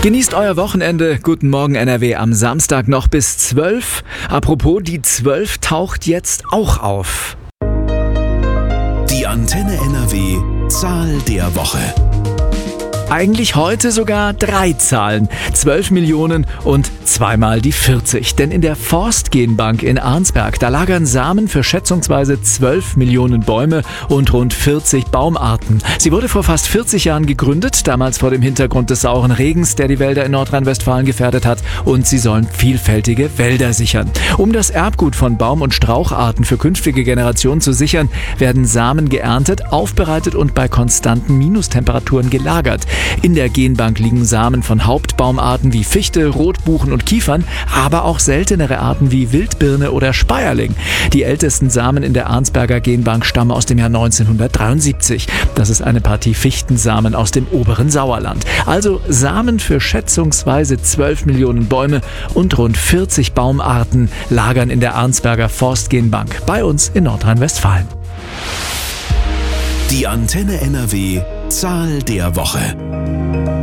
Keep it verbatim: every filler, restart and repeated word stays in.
Genießt euer Wochenende. Guten Morgen N R W am Samstag noch bis zwölf. Apropos, die zwölf taucht jetzt auch auf. Die Antenne N R W Zahl der Woche. Eigentlich heute sogar drei Zahlen. zwölf Millionen und zweimal die vierzig. Denn in der Forstgenbank in Arnsberg, da lagern Samen für schätzungsweise zwölf Millionen Bäume und rund vierzig Baumarten. Sie wurde vor fast vierzig Jahren gegründet, damals vor dem Hintergrund des sauren Regens, der die Wälder in Nordrhein-Westfalen gefährdet hat. Und sie sollen vielfältige Wälder sichern. Um das Erbgut von Baum- und Straucharten für künftige Generationen zu sichern, werden Samen geerntet, aufbereitet und bei konstanten Minustemperaturen gelagert. In der Genbank liegen Samen von Hauptbaumarten wie Fichte, Rotbuchen und Kiefern, aber auch seltenere Arten wie Wildbirne oder Speierling. Die ältesten Samen in der Arnsberger Genbank stammen aus dem Jahr neunzehnhundertdreiundsiebzig. Das ist eine Partie Fichtensamen aus dem oberen Sauerland. Also Samen für schätzungsweise zwölf Millionen Bäume und rund vierzig Baumarten lagern in der Arnsberger Forstgenbank bei uns in Nordrhein-Westfalen. Die Antenne N R W Zahl der Woche.